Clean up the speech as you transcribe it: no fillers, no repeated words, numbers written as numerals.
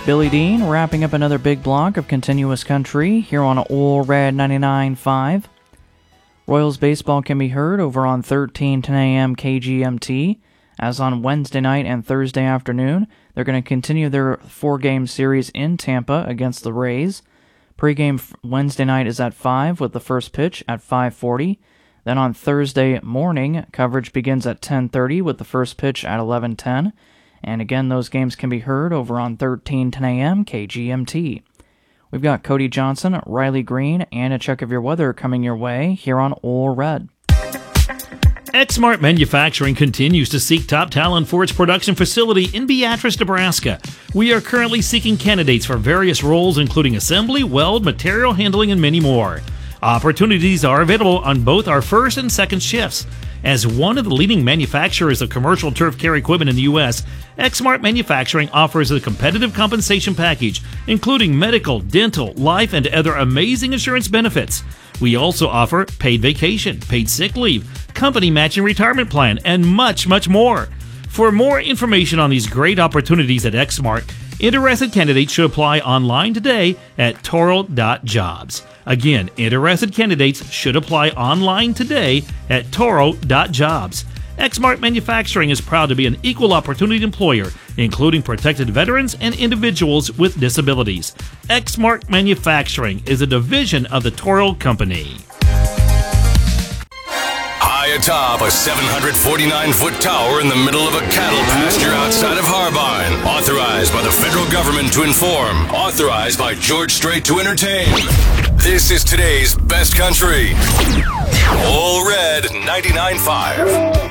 Billy Dean wrapping up another big block of continuous country here on Ole Red 99.5. Royals baseball can be heard over on 1310 a.m. KGMT, as on Wednesday night and Thursday afternoon. They're going to continue their 4-game series in Tampa against the Rays. Pre-game Wednesday night is at 5 with the first pitch at 5:40. Then on Thursday morning, coverage begins at 10:30 with the first pitch at 11:10. And again, those games can be heard over on 1310 a.m. KGMT. We've got Cody Johnson, Riley Green, and a check of your weather coming your way here on Ole Red. Exmark Manufacturing continues to seek top talent for its production facility in Beatrice, Nebraska. We are currently seeking candidates for various roles, including assembly, weld, material handling, and many more. Opportunities are available on both our first and second shifts. As one of the leading manufacturers of commercial turf care equipment in the U.S., Exmark Manufacturing offers a competitive compensation package, including medical, dental, life, and other amazing insurance benefits. We also offer paid vacation, paid sick leave, company matching retirement plan, and much, much more. For more information on these great opportunities at Exmark, interested candidates should apply online today at toro.jobs. Again, interested candidates should apply online today at toro.jobs. Exmark Manufacturing is proud to be an equal opportunity employer, including protected veterans and individuals with disabilities. Exmark Manufacturing is a division of the Toro Company. High atop a 749-foot tower in the middle of a cattle pasture outside of Harbine. Authorized by the federal government to inform. Authorized by George Strait to entertain. This is today's best country. Ole Red 99.5.